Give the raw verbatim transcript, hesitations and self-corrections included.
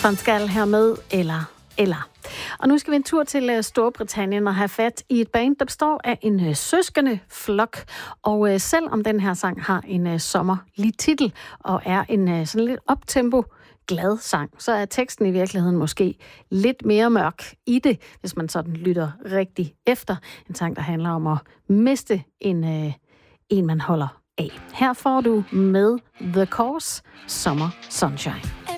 Van Skal her med Eller Eller. Og nu skal vi en tur til Storbritannien og have fat i et band, der består af en søskende flok. Og selvom den her sang har en sommerlig titel og er en sådan lidt optempo glad sang, så er teksten i virkeligheden måske lidt mere mørk i det, hvis man sådan lytter rigtig efter. En sang, der handler om at miste en, en man holder af. Her får du med The Course, Summer Sunshine.